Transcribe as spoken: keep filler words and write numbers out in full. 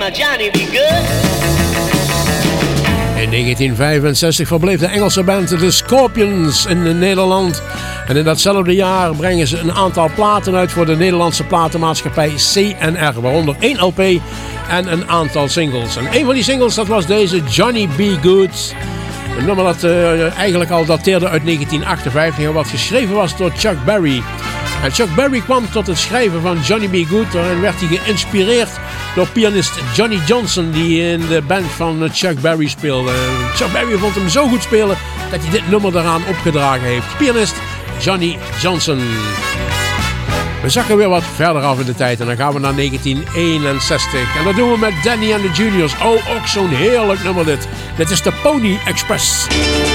Johnny be good. In negentien vijfenzestig verbleef de Engelse band The Scorpions in Nederland. En in datzelfde jaar brengen ze een aantal platen uit voor de Nederlandse platenmaatschappij C en R. Waaronder één L P en een aantal singles. En een van die singles dat was deze Johnny B. Good. Een nummer dat uh, eigenlijk al dateerde uit negentien achtenvijftig en wat geschreven was door Chuck Berry. En Chuck Berry kwam tot het schrijven van Johnny B. Good en werd hij geïnspireerd door pianist Johnny Johnson die in de band van Chuck Berry speelde. Chuck Berry vond hem zo goed spelen dat hij dit nummer daaraan opgedragen heeft. Pianist Johnny Johnson. We zakken weer wat verder af in de tijd en dan gaan we naar negentien eenenzestig. En dat doen we met Danny and the Juniors. Oh, ook zo'n heerlijk nummer dit. Dit is de Pony Express.